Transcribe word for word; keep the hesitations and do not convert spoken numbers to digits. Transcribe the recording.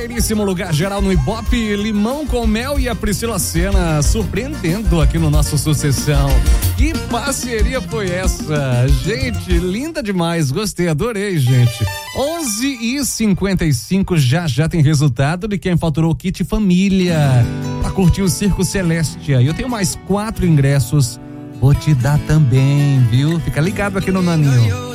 Primeiríssimo lugar geral no Ibope, Limão com Mel e a Priscila Senna surpreendendo aqui no nosso Sucessão. Que parceria foi essa? Gente, linda demais, gostei, adorei, gente. onze e cinquenta e cinco, já já tem resultado de quem faturou o kit família pra curtir o Circo Celestia. E eu tenho mais quatro ingressos, vou te dar também, viu? Fica ligado aqui no Naninho.